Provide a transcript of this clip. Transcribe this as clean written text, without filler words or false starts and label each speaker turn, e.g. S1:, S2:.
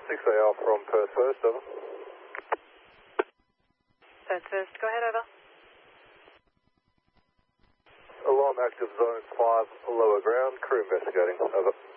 S1: 6AL from Perth First, over.
S2: Perth First, go ahead, over.
S1: Alarm active zone 5, lower ground, crew investigating, over.